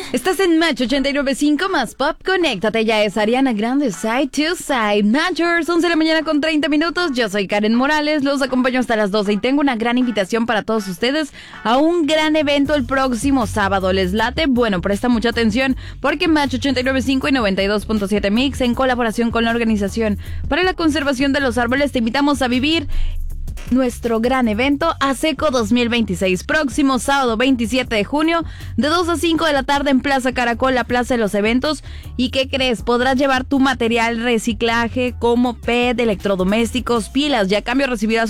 Estás en Match 89.5 más Pop. Conéctate, ya es Ariana Grande, Side to Side. Matchers, 11 de la mañana con 30 minutos. Yo soy Karen Morales, los acompaño hasta las 12 y tengo una gran invitación para todos ustedes a un gran evento el próximo sábado. ¿Les late? Bueno, presta mucha atención porque Match 89.5 y 92.7 Mix, en colaboración con la Organización para la Conservación de los Árboles, te invitamos a vivir nuestro gran evento ASECO 2026, próximo sábado 27 de junio, de 2 a 5 de la tarde en Plaza Caracol, la plaza de los eventos. ¿Y qué crees? Podrás llevar tu material reciclaje como PET, electrodomésticos, pilas, y a cambio recibirás